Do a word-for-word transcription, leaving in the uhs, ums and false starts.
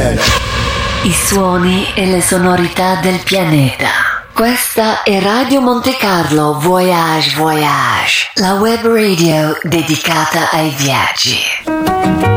pianeta. I suoni e le sonorità del pianeta. Questa è Radio Monte Carlo Voyage Voyage, la web radio dedicata ai viaggi.